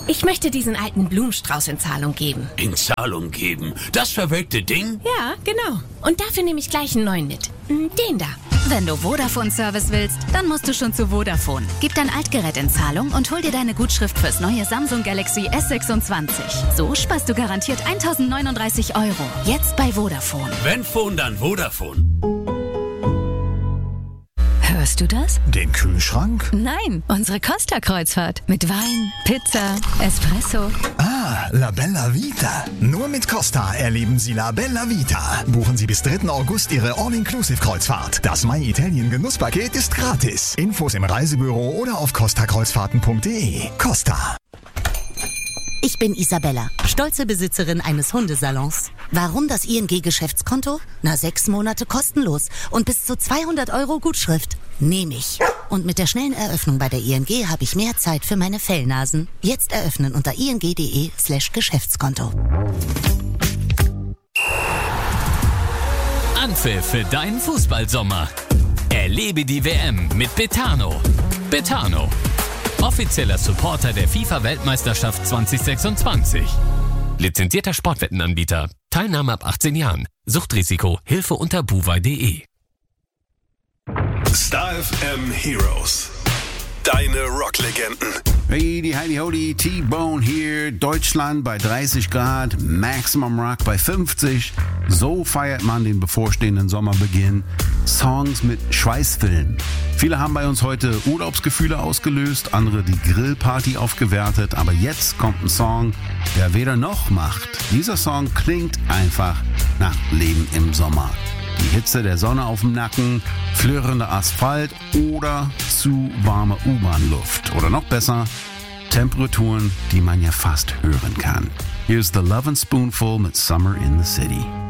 Ich möchte diesen alten Blumenstrauß in Zahlung geben. In Zahlung geben? Das verwelkte Ding? Ja, genau. Und dafür nehme ich gleich einen neuen mit. Den da. Wenn du Vodafone-Service willst, dann musst du schon zu Vodafone. Gib dein Altgerät in Zahlung und hol dir deine Gutschrift fürs neue Samsung Galaxy S26. So sparst du garantiert 1.039 €. Jetzt bei Vodafone. Wenn Phone, dann Vodafone. Hörst du das? Den Kühlschrank? Nein, unsere Costa-Kreuzfahrt. Mit Wein, Pizza, Espresso. Ah, La Bella Vita. Nur mit Costa erleben Sie La Bella Vita. Buchen Sie bis 3. August Ihre All-Inclusive-Kreuzfahrt. Das My Italien Genusspaket ist gratis. Infos im Reisebüro oder auf costakreuzfahrten.de. Costa. Ich bin Isabella, stolze Besitzerin eines Hundesalons. Warum das ING-Geschäftskonto? 6 Monate kostenlos und bis zu 200 € Gutschrift. Nehme ich. Und mit der schnellen Eröffnung bei der ING habe ich mehr Zeit für meine Fellnasen. Jetzt eröffnen unter ing.de/Geschäftskonto. Anpfiff für deinen Fußballsommer. Erlebe die WM mit Betano. Betano, offizieller Supporter der FIFA-Weltmeisterschaft 2026. Lizenzierter Sportwettenanbieter. Teilnahme ab 18 Jahren. Suchtrisiko. Hilfe unter buwei.de. Star FM Heroes. Deine Rocklegenden. Hey, die Heidi Hodi, T-Bone hier. Deutschland bei 30 Grad, Maximum Rock bei 50. So feiert man den bevorstehenden Sommerbeginn. Songs mit Schweißfilm. Viele haben bei uns heute Urlaubsgefühle ausgelöst, andere die Grillparty aufgewertet. Aber jetzt kommt ein Song, der weder noch macht. Dieser Song klingt einfach nach Leben im Sommer. Die Hitze der Sonne auf dem Nacken, flirrender Asphalt oder zu warme U-Bahn-Luft. Oder noch besser, Temperaturen, die man ja fast hören kann. Here's The Lovin' Spoonful mit Summer in the City.